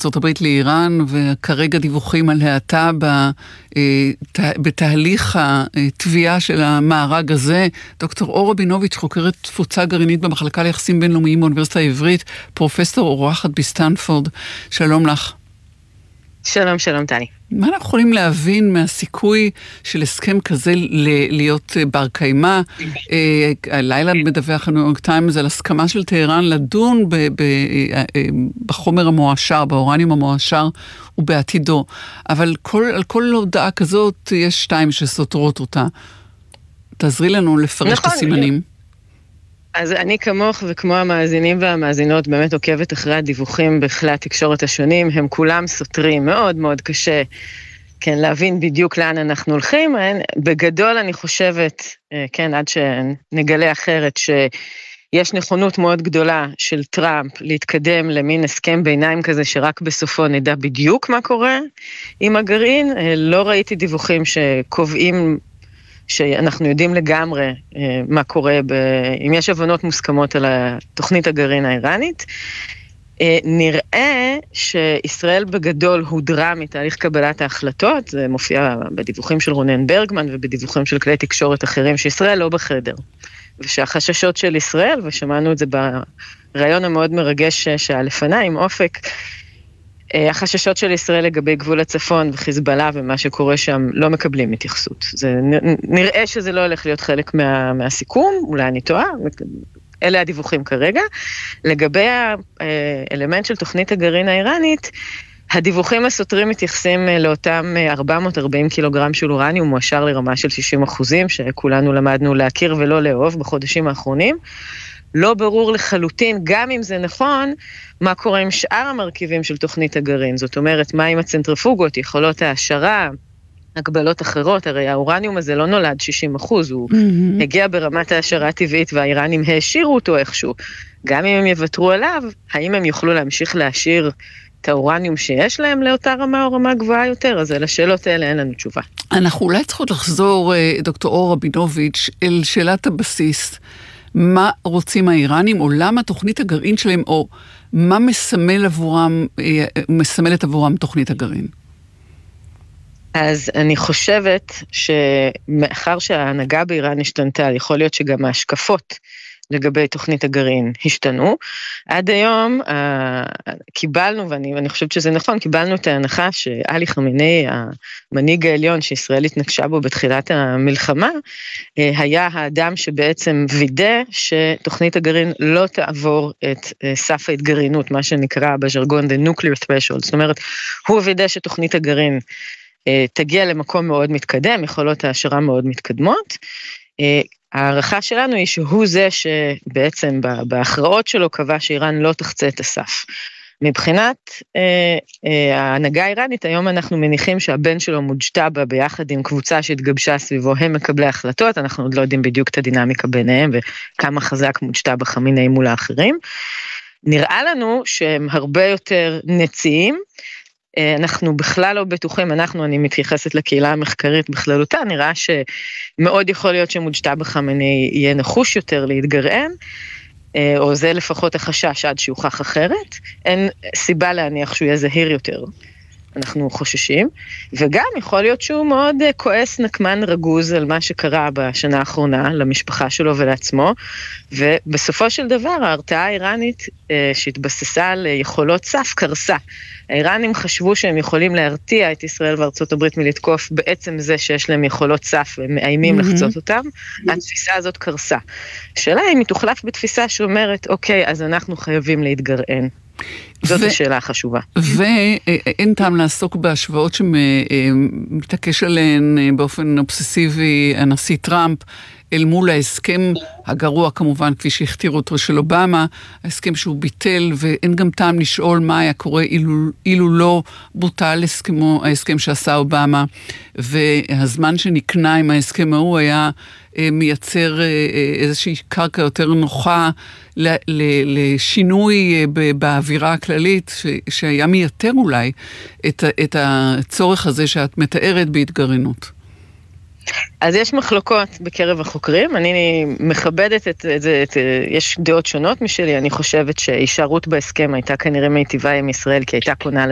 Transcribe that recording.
ארצות הברית לאיראן, וכרגע דיווחים על האטה בתהליך התביעה של המארג הזה. דוקטור אור רבינוביץ', חוקרת תפוצה גרעינית במחלקה ליחסים בינלאומיים באוניברסיטה העברית, פרופסור אורחת בסטנפורד. שלום לך. שלום, שלום טלי. מה אנחנו יכולים להבין מהסיכוי של הסכם כזה להיות בר קיימא? הלילה מדווח הניו יורק טיימס על הסכמה של טהרן לדון בחומר המואשר, באורניום המואשר ובעתידו. אבל על כל הודעה כזאת יש שתיים שסותרות אותה. תעזרי לנו לפרש את הסימנים. אז אני כמוך וכמו המאזינים והמאזינות באמת עוקבת אחרי הדיווחים בכלי התקשורת השונים, הם כולם סותרים, מאוד מאוד קשה, כן, להבין בדיוק לאן אנחנו הולכים. בגדול אני חושבת, כן, עד שנגלה אחרת, שיש נכונות מאוד גדולה של טראמפ להתקדם למין הסכם ביניים כזה, שרק בסופו נדע בדיוק מה קורה עם הגרעין. לא ראיתי דיווחים שקובעים שאנחנו יודעים לגמרי מה קורה, אם יש הבנות מוסכמות על תוכנית הגרעין האיראנית. נראה שישראל בגדול הודרה מתהליך קבלת ההחלטות, זה מופיע בדיווחים של רונן ברגמן ובדיווחים של כלי תקשורת אחרים, שישראל לא בחדר, ושהחששות של ישראל, ושמענו את זה ברעיון המאוד מרגש שהיה לפניי עם אופק, החששות של ישראל לגבי גבול הצפון וחיזבאללה ומה שקורה שם לא מקבלים התייחסות. נראה שזה לא הולך להיות חלק מהסיכום, אולי אני טועה, אלה הדיווחים כרגע. לגבי האלמנט של תוכנית הגרעין האיראנית, הדיווחים הסותרים מתייחסים לאותם 440 קילוגרם של אורניום מואשר לרמה של 60%, שכולנו למדנו להכיר ולא לאהוב בחודשים האחרונים. לא ברור לחלוטין, גם אם זה נכון, מה קורה עם שאר המרכיבים של תוכנית הגרעין. זאת אומרת, מה עם הצנטריפוגות, יכולות העשרה, הגבלות אחרות, הרי האורניום הזה לא נולד 60%, הוא הגיע ברמת העשרה טבעית, והאיראנים העשירו אותו איכשהו. גם אם הם יוותרו עליו, האם הם יוכלו להמשיך להשאיר את האורניום שיש להם לאותה רמה או רמה גבוהה יותר? אז על השאלות האלה אין לנו תשובה. אנחנו אולי צריכות לחזור, דוקטור אור רבינוביץ', אל שאלת הבסיס. מה רוצים האיראנים, או למה תוכנית הגרעין שלהם, או מה מסמלת עבורם תוכנית הגרעין? אז אני חושבת שמאחר שההנהגה באיראן השתנתה, יכול להיות שגם ההשקפות לגבי תוכנית הגרעין השתנו. עד היום קיבלנו, ואני חושבת שזה נכון, קיבלנו את ההנחה שעלי חמינאי, המנהיג העליון שישראל התנגשה בו בתחילת המלחמה, היה האדם שבעצם וידא שתוכנית הגרעין לא תעבור את סף ההתגרעינות, מה שנקרא בז'רגון the nuclear threshold. זאת אומרת, הוא וידא שתוכנית הגרעין תגיע למקום מאוד מתקדם, יכולות העשרה מאוד מתקדמות. הערכה שלנו היא שהוא זה שבעצם בהכרעות שלו קבע שאיראן לא תחצה את הסף. מבחינת ההנהגה האיראנית, היום אנחנו מניחים שהבן שלו מוג'טבה ביחד עם קבוצה שהתגבשה סביבו, הם מקבלי החלטות, אנחנו עוד לא יודעים בדיוק את הדינמיקה ביניהם, וכמה חזק מוג'טבה חמינאי מול האחרים. נראה לנו שהם הרבה יותר נציים, אנחנו בכלל לא בטוחים, אני מתייחסת לקהילה המחקרית בכללותה, נראה שמאוד יכול להיות שמוג'טבה חמינאי יהיה נחוש יותר להתגרען, או זה לפחות החשש עד שיוכח אחרת, אין סיבה להניח שהוא יהיה זהיר יותר, אנחנו חוששים, וגם יכול להיות שהוא מאוד כועס נקמן רגוז על מה שקרה בשנה האחרונה, למשפחה שלו ולעצמו, ובסופו של דבר ההרתעה האיראנית שהתבססה על יכולות סף קרסה. האיראנים חשבו שהם יכולים להרתיע את ישראל וארצות הברית מלתקוף בעצם זה שיש להם יכולות סף ומאיימים לחצות אותם, התפיסה הזאת קרסה. השאלה היא מתוחלף בתפיסה שאומרת, אוקיי, אז אנחנו חייבים להתגרען. זאת השאלה החשובה. ואין טעם לעסוק בהשוואות שמתעקש עליהן באופן אובססיבי הנשיא טראמפ, אל מול ההסכם הגרוע כמובן, כפי שהכתירו אותו של אובמה, ההסכם שהוא ביטל, ואין גם טעם לשאול מה היה קורה אילו לא בוטל ההסכם שעשה אובמה, והזמן שנקנה עם ההסכם ההוא היה מייצר איזושהי קרקע יותר נוחה לשינוי באווירה הכללית, שהיה מייתר אולי את הצורך הזה שאת מתארת בהתגרענות. אז יש מחלוקות בקרב החוקרים, אני מכבדת את זה, יש דעות שונות משלי, אני חושבת שהישארות בהסכם הייתה כנראה מיטיבה עם ישראל, כי הייתה קונה